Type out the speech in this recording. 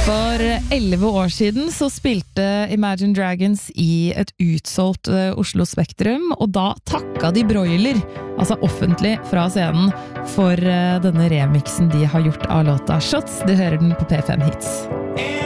For 11 år siden så spilte Imagine Dragons i et utsolgt Oslo Spektrum, og da takka de Broiler, altså offentlig fra scenen, for denne remixen de har gjort av låta Shots. Du hører den på P5 Hits.